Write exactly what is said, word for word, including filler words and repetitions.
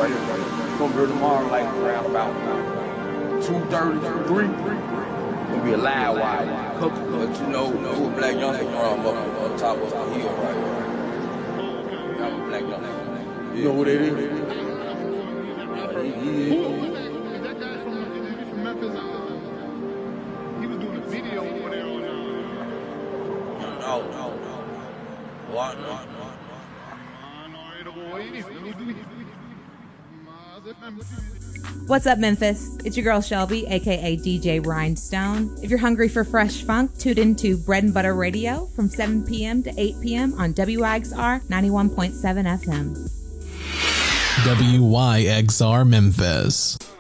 right here, right here. Come here tomorrow, like around about two thirty, three. It'll be a loud wide. But you know who Black Youngster from up on top of the hill, right here. That was Black Youngster. You know who that is? Yeah, he, he is. That guy from, from Memphis, uh, he was doing a video over there on. Uh, no, no, no. What? No, no. What's up, Memphis? It's your girl Shelby, aka D J Rhinestone. If you're hungry for fresh funk, tune into Bread and Butter Radio from seven p.m. to eight p.m. on W I X R ninety-one point seven F M. W Y X R Memphis.